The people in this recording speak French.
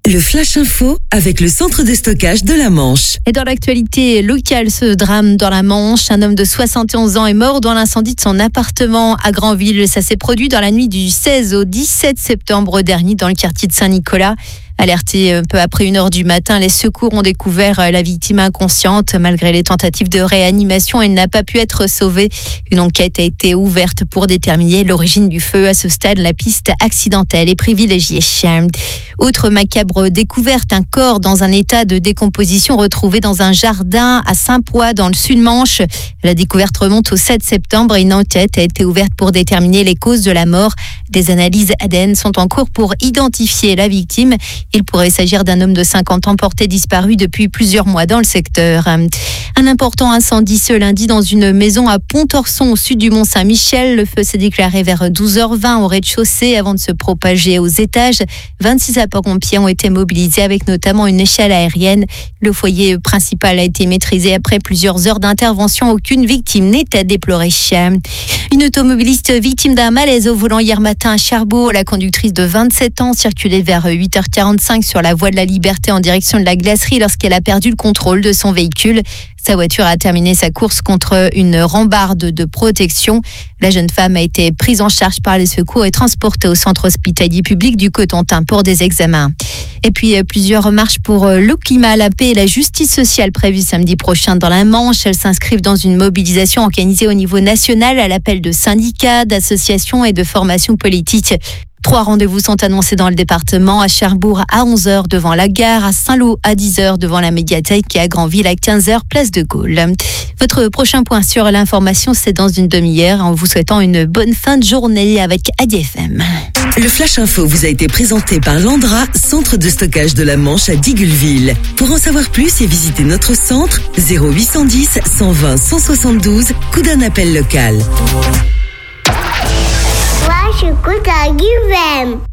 Le Flash Info avec le centre de stockage de la Manche. Et dans l'actualité locale, ce drame dans la Manche, un homme de 71 ans est mort dans l'incendie de son appartement à Granville. Ça s'est produit dans la nuit du 16 au 17 septembre dernier dans le quartier de Saint-Nicolas. Alerté peu après 1h du matin, les secours ont découvert la victime inconsciente. Malgré les tentatives de réanimation, elle n'a pas pu être sauvée. Une enquête a été ouverte pour déterminer l'origine du feu. À ce stade, la piste accidentelle est privilégiée. Autre macabre découverte, un corps dans un état de décomposition retrouvé dans un jardin à Saint-Pois dans le Sud-Manche. La découverte remonte au 7 septembre et une enquête a été ouverte pour déterminer les causes de la mort. Des analyses ADN sont en cours pour identifier la victime. Il pourrait s'agir d'un homme de 50 ans porté disparu depuis plusieurs mois dans le secteur. Un important incendie ce lundi dans une maison à Pontorson au sud du Mont-Saint-Michel. Le feu s'est déclaré vers 12h20 au rez-de-chaussée avant de se propager aux étages. 26 sapeurs-pompiers ont été mobilisés avec notamment une échelle aérienne. Le foyer principal a été maîtrisé après plusieurs heures d'intervention. Aucune victime n'est à déplorer. Une automobiliste victime d'un malaise au volant hier matin à Cherbourg. La conductrice de 27 ans circulait vers 8h45 sur la voie de la Liberté en direction de la glacerie lorsqu'elle a perdu le contrôle de son véhicule. Sa voiture a terminé sa course contre une rambarde de protection. La jeune femme a été prise en charge par les secours et transportée au centre hospitalier public du Cotentin pour des examens. Et puis plusieurs marches pour le climat, la paix et la justice sociale prévues samedi prochain dans la Manche. Elles s'inscrivent dans une mobilisation organisée au niveau national à l'appel de syndicats, d'associations et de formations politiques. 3 rendez-vous sont annoncés dans le département, à Cherbourg à 11h devant la gare, à Saint-Lô à 10h devant la médiathèque et à Granville à 15h place de Gaulle. Votre prochain point sur l'information, c'est dans une demi-heure en vous souhaitant une bonne fin de journée avec ADFM. Le Flash Info vous a été présenté par Landra, centre de stockage de la Manche à Digulleville. Pour en savoir plus et visiter notre centre, 0810 120 172, coup d'un appel local. J'écoute à Guillaume.